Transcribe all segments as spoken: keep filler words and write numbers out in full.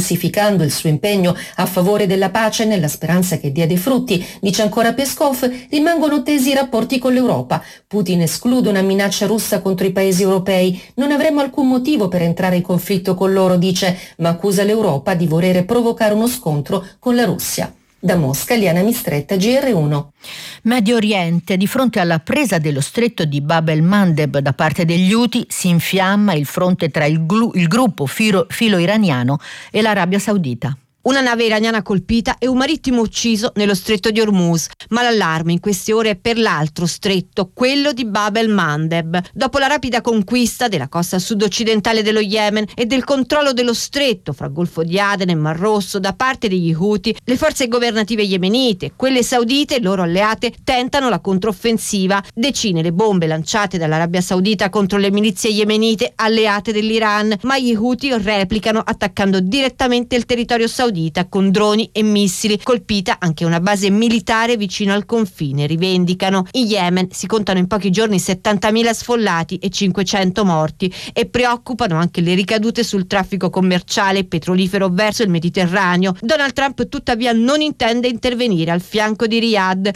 intensificando il suo impegno a favore della pace nella speranza che dia dei frutti, dice ancora Peskov, rimangono tesi i rapporti con l'Europa. Putin esclude una minaccia russa contro i paesi europei. Non avremmo alcun motivo per entrare in conflitto con loro, dice, ma accusa l'Europa di volere provocare uno scontro con la Russia. Da Mosca, Liana Mistretta, G R uno. Medio Oriente, di fronte alla presa dello stretto di Bab el-Mandeb da parte degli Houthi, si infiamma il fronte tra il, glu- il gruppo filo, filo iraniano e l'Arabia Saudita. Una nave iraniana colpita e un marittimo ucciso nello stretto di Hormuz, ma l'allarme in queste ore è per l'altro stretto, quello di Bab el-Mandeb. Dopo la rapida conquista della costa sud-occidentale dello Yemen e del controllo dello stretto fra Golfo di Aden e Mar Rosso da parte degli Houthi, le forze governative yemenite, quelle saudite e loro alleate tentano la controffensiva. Decine le bombe lanciate dall'Arabia Saudita contro le milizie yemenite alleate dell'Iran, ma gli Houthi replicano attaccando direttamente il territorio saudita con droni e missili. Colpita anche una base militare vicino al confine, rivendicano. In Yemen si contano in pochi giorni settantamila sfollati e cinquecento morti e preoccupano anche le ricadute sul traffico commerciale petrolifero verso il Mediterraneo. Donald Trump tuttavia non intende intervenire al fianco di Riyadh.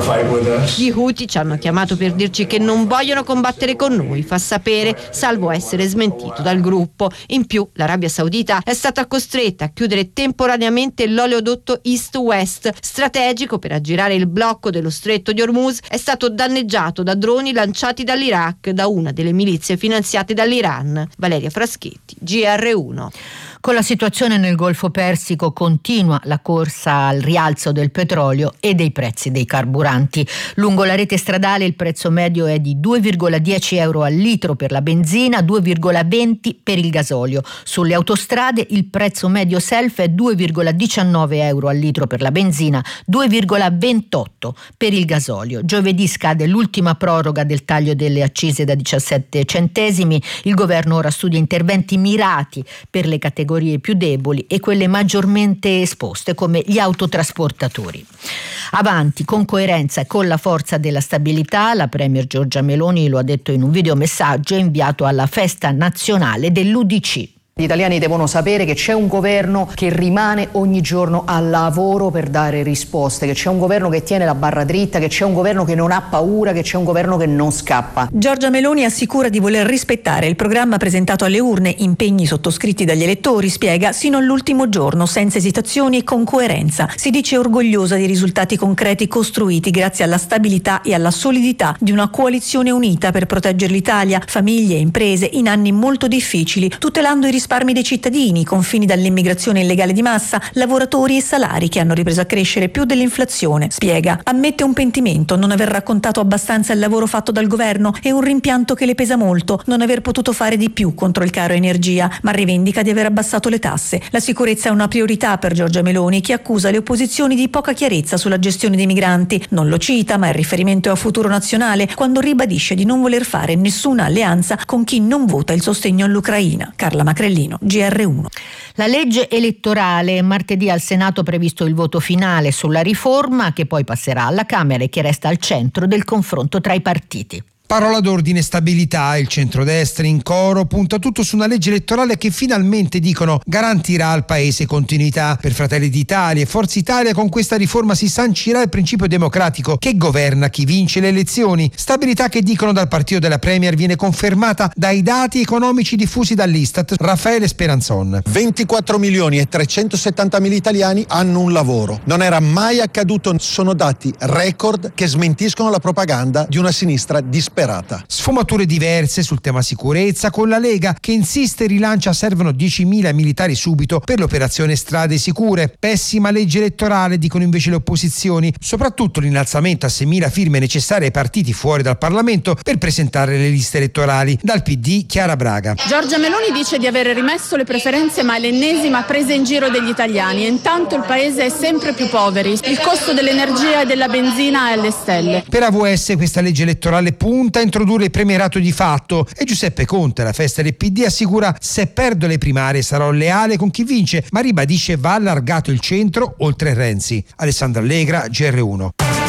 Gli Houthi ci hanno chiamato per dirci che non vogliono combattere con noi, fa sapere, salvo essere smentito dal gruppo. In più l'Arabia Saudita è stata costretta a chiudere temporaneamente l'oleodotto East-West, strategico per aggirare il blocco dello stretto di Hormuz. È stato danneggiato da droni lanciati dall'Iraq da una delle milizie finanziate dall'Iran. Valeria Fraschetti, G R uno. Con la situazione nel Golfo Persico continua la corsa al rialzo del petrolio e dei prezzi dei carburanti. Lungo la rete stradale il prezzo medio è di due virgola dieci euro al litro per la benzina, due virgola venti per il gasolio. Sulle autostrade il prezzo medio self è due virgola diciannove euro al litro per la benzina, due virgola ventotto per il gasolio. Giovedì scade l'ultima proroga del taglio delle accise da diciassette centesimi. Il governo ora studia interventi mirati per le categorie più deboli e quelle maggiormente esposte come gli autotrasportatori. Avanti con coerenza e con la forza della stabilità, la premier Giorgia Meloni lo ha detto in un videomessaggio inviato alla festa nazionale dell'U D C. Gli italiani devono sapere che c'è un governo che rimane ogni giorno al lavoro per dare risposte, che c'è un governo che tiene la barra dritta, che c'è un governo che non ha paura, che c'è un governo che non scappa. Giorgia Meloni assicura di voler rispettare il programma presentato alle urne, impegni sottoscritti dagli elettori, spiega, sino all'ultimo giorno, senza esitazioni e con coerenza. Si dice orgogliosa dei risultati concreti costruiti grazie alla stabilità e alla solidità di una coalizione unita per proteggere l'Italia, famiglie e imprese in anni molto difficili, tutelando i risparmi dei cittadini, confini dall'immigrazione illegale di massa, lavoratori e salari che hanno ripreso a crescere più dell'inflazione. Spiega, ammette un pentimento, non aver raccontato abbastanza il lavoro fatto dal governo e un rimpianto che le pesa molto, non aver potuto fare di più contro il caro energia, ma rivendica di aver abbassato le tasse. La sicurezza è una priorità per Giorgia Meloni, che accusa le opposizioni di poca chiarezza sulla gestione dei migranti. Non lo cita, ma il riferimento è a Futuro Nazionale, quando ribadisce di non voler fare nessuna alleanza con chi non vota il sostegno all'Ucraina. Carla Macrellini, G R uno. La legge elettorale, martedì al Senato previsto il voto finale sulla riforma che poi passerà alla Camera e che resta al centro del confronto tra i partiti. Parola d'ordine e stabilità, il centrodestra in coro punta tutto su una legge elettorale che finalmente, dicono, garantirà al paese continuità. Per Fratelli d'Italia e Forza Italia con questa riforma si sancirà il principio democratico che governa chi vince le elezioni. Stabilità che, dicono, dal partito della Premier viene confermata dai dati economici diffusi dall'Istat. Raffaele Speranzon. ventiquattro milioni e trecentosettantamila italiani hanno un lavoro. Non era mai accaduto, sono dati record che smentiscono la propaganda di una sinistra disperata. Sfumature diverse sul tema sicurezza, con la Lega che insiste e rilancia servono diecimila militari subito per l'operazione Strade Sicure. Pessima legge elettorale, dicono invece le opposizioni, soprattutto l'innalzamento a seimila firme necessarie ai partiti fuori dal Parlamento per presentare le liste elettorali. Dal P D, Chiara Braga. Giorgia Meloni dice di aver rimesso le preferenze, ma è l'ennesima presa in giro degli italiani e intanto il paese è sempre più poveri. Il costo dell'energia e della benzina è alle stelle. Per A V S questa legge elettorale punta a introdurre il premierato di fatto e Giuseppe Conte, alla festa del P D, assicura: se perdo le primarie sarò leale con chi vince, ma ribadisce va allargato il centro oltre Renzi. Alessandra Allegra, G R uno.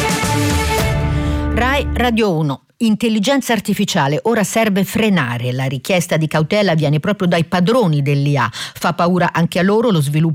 Rai Radio uno. Intelligenza artificiale, ora serve frenare. La richiesta di cautela viene proprio dai padroni dell'I A. Fa paura anche a loro lo sviluppo